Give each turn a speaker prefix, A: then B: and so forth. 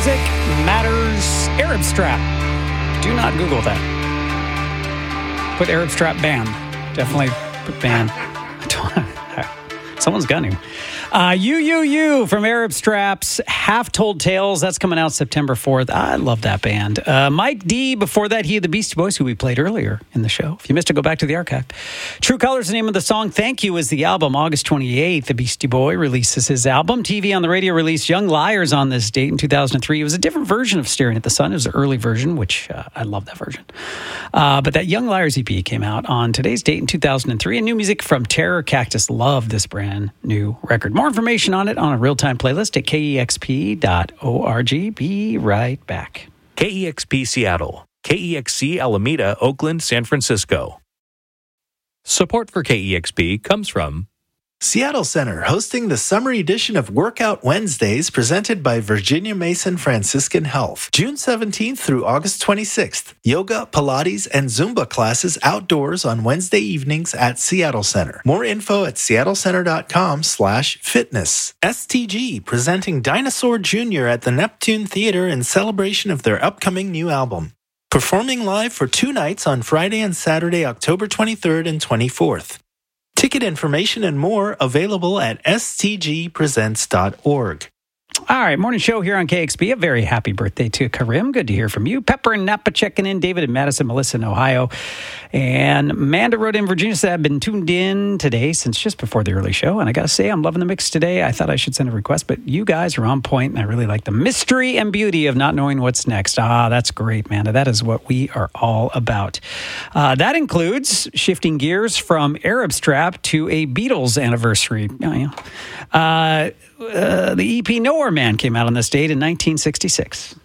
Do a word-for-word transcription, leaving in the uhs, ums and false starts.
A: Music Matters Arab Strap. Do not Google that. Put Arab Strap band. Definitely put band. Someone's got to. Uh, you, you, you from Arab Straps, Half Told Tales. That's coming out September fourth. I love that band. Uh, Mike D, before that, he had the Beastie Boys, who we played earlier in the show. If you missed it, go back to the archive. True Colors, the name of the song. Thank You is the album. August twenty-eighth, the Beastie Boy releases his album. T V on the Radio released Young Liars on this date in two thousand three. It was a different version of Staring at the Sun. It was an early version, which uh, I love that version. Uh, but that Young Liars E P came out on today's date in two thousand three. And new music from Terror Cactus. Love this brand new record. More information on it on a real-time playlist at K E X P dot org. Be right back.
B: K E X P Seattle, K E X C Alameda, Oakland, San Francisco. Support for K E X P comes from
C: Seattle Center, hosting the summer edition of Workout Wednesdays presented by Virginia Mason Franciscan Health. June seventeenth through August twenty-sixth. Yoga, Pilates, and Zumba classes outdoors on Wednesday evenings at Seattle Center. More info at seattlecenter.com slash fitness. S T G, presenting Dinosaur Junior at the Neptune Theater in celebration of their upcoming new album. Performing live for two nights on Friday and Saturday, October twenty-third and twenty-fourth. Ticket information and more available at s t g presents dot org.
A: All right, morning show here on K X P. A very happy birthday to Karim. Good to hear from you. Pepper and Napa checking in. David in Madison, Melissa in Ohio. And Amanda wrote in Virginia, said, I've been tuned in today since just before the early show. And I got to say, I'm loving the mix today. I thought I should send a request, but you guys are on point, and I really like the mystery and beauty of not knowing what's next. Ah, that's great, Amanda. That is what we are all about. Uh, that includes shifting gears from Arab Strap to a Beatles anniversary. Oh, yeah. Uh, uh, the E P Nowhere Man came out on this date in nineteen sixty-six.